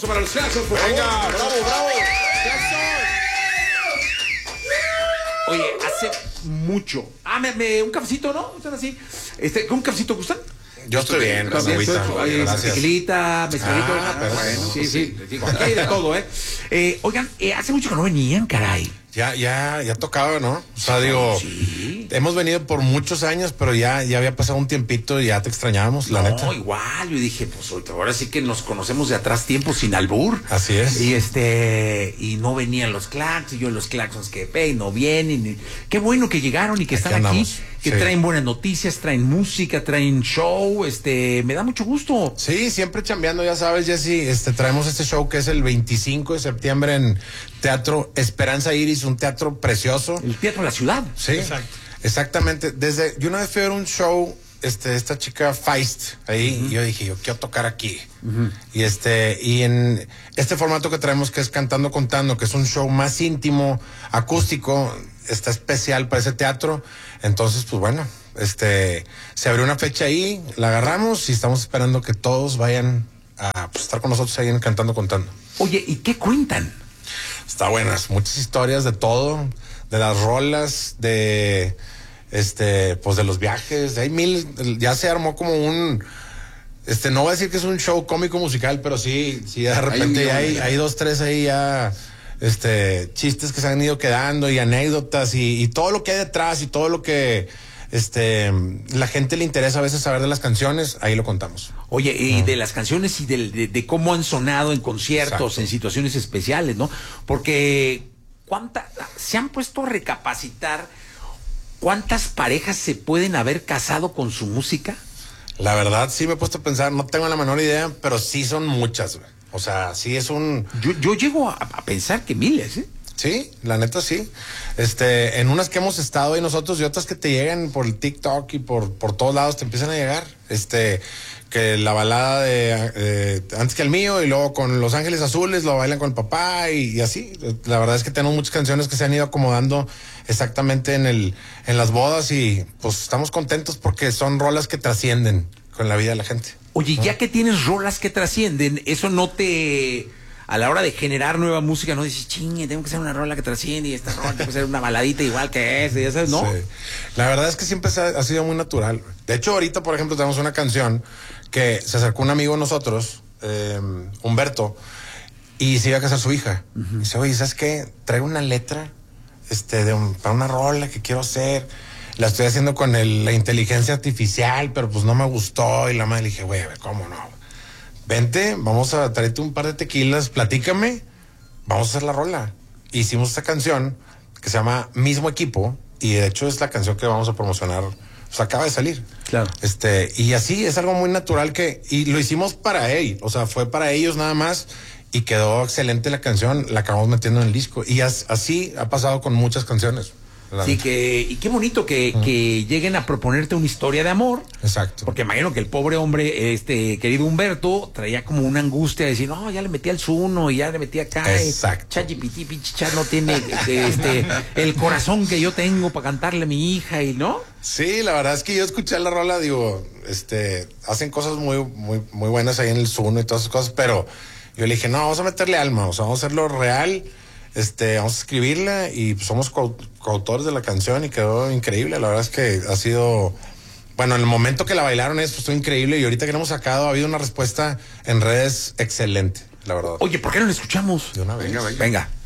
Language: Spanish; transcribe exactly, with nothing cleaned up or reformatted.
Para los Claxons, por Venga, favor. bravo, bravo. Oye, hace mucho. Ah, me, me, un cafecito, ¿no? ¿Están así? Este, ¿un cafecito gustan? Yo estoy bien, con También agüita. estoy- oye, Gracias. tequilita, mezcalito. Ah, pero bueno, sí, pues sí, les digo, aquí hay de todo, ¿eh? eh oigan, eh, hace mucho que no venían, caray. Ya, ya, ya tocaba, ¿no? O sea, digo, Sí. hemos venido por muchos años, pero ya, ya había pasado un tiempito y ya te extrañábamos, la No, neta. igual, yo dije, pues ahora sí que nos conocemos de atrás tiempo sin albur. Así es. Y este, y no venían los Claxons, y yo los Claxons que pe, y no vienen. Y, qué bueno que llegaron y que Aquí están aquí, andamos, que sí. traen buenas noticias, traen música, traen show, este, me da mucho gusto. Sí, siempre chambeando, ya sabes, Jessy, este, traemos este show que es el veinticinco de septiembre en Teatro Esperanza Iris, un teatro precioso. El Teatro de la Ciudad. Sí, exacto. Exactamente. Desde, yo una vez fui a ver un show, este, esta chica Feist, ahí, uh-huh. y yo dije, yo quiero tocar aquí. Uh-huh. Y este, y en este formato que traemos, que es Cantando Contando, que es un show más íntimo, acústico, está especial para ese teatro. Entonces, pues bueno, este, se abrió una fecha ahí, la agarramos y estamos esperando que todos vayan a pues, estar con nosotros ahí en Cantando Contando. Oye, ¿y qué cuentan? Está buenas, muchas historias de todo, de las rolas, de este, pues de los viajes, hay mil, ya se armó como un, este, no voy a decir que es un show cómico musical, pero sí, sí de repente hay, hay, hay dos, tres ahí ya, este, chistes que se han ido quedando y anécdotas y, y todo lo que hay detrás y todo lo que, este, la gente le interesa a veces saber de las canciones, ahí lo contamos. Oye, y uh-huh. de las canciones y de, de, de cómo han sonado en conciertos, exacto, en situaciones especiales, ¿no? Porque ¿cuánta, se han puesto a recapacitar cuántas parejas se pueden haber casado con su música? La verdad, sí me he puesto a pensar, no tengo la menor idea, pero sí son muchas, güey. O sea, sí es un... Yo, yo llego a, a pensar que miles, ¿eh? Sí, la neta sí. Este, en unas que hemos estado y nosotros y otras que te llegan por el TikTok y por, por todos lados te empiezan a llegar. Este, que la balada de eh, Antes que el mío y luego con Los Ángeles Azules lo bailan con el papá y, y así. La verdad es que tenemos muchas canciones que se han ido acomodando exactamente en el, en las bodas y pues estamos contentos porque son rolas que trascienden con la vida de la gente. Oye, ya que tienes rolas que trascienden, eso no te... A la hora de generar nueva música, no dices, chingue, tengo que hacer una rola que trasciende y esta rola tengo que hacer una baladita igual que esta, ya sabes, ¿no? Sí. La verdad es que siempre se ha, ha sido muy natural. De hecho, ahorita, por ejemplo, tenemos una canción que se acercó un amigo a nosotros, eh, Humberto, y se iba a casar su hija. Uh-huh. Y dice, oye, ¿sabes qué? Traigo una letra este, de un, para una rola que quiero hacer. La estoy haciendo con el, la inteligencia artificial, pero pues no me gustó. Y la madre le dije, güey, a ver, ¿cómo no? Vente, vamos a traerte un par de tequilas, platícame, vamos a hacer la rola. Hicimos esta canción que se llama Mismo Equipo y de hecho es la canción que vamos a promocionar, pues acaba de salir. Claro. Este, y así es algo muy natural que, y lo hicimos para él, o sea, fue para ellos nada más y quedó excelente la canción, la acabamos metiendo en el disco y as, así ha pasado con muchas canciones. Sí, que, y qué bonito que, uh-huh. que lleguen a proponerte una historia de amor. Exacto. Porque imagino que el pobre hombre, este querido Humberto, traía como una angustia de decir, no, ya le metí al Zuno y ya le metí acá. Exacto. ChatGPT, pinche chat no tiene este, el corazón que yo tengo para cantarle a mi hija y no. Sí, la verdad es que yo escuché la rola, digo, este, hacen cosas muy, muy, muy buenas ahí en el Zuno y todas esas cosas, pero yo le dije, no, vamos a meterle alma, o sea, vamos a hacerlo real. Este, vamos a escribirla y pues, somos co- coautores de la canción y quedó increíble. La verdad es que ha sido, bueno, en el momento que la bailaron es, pues, estuvo increíble y ahorita que la hemos sacado ha habido una respuesta en redes excelente, la verdad. Oye, ¿por qué no la escuchamos? De una vez. Venga, venga. venga.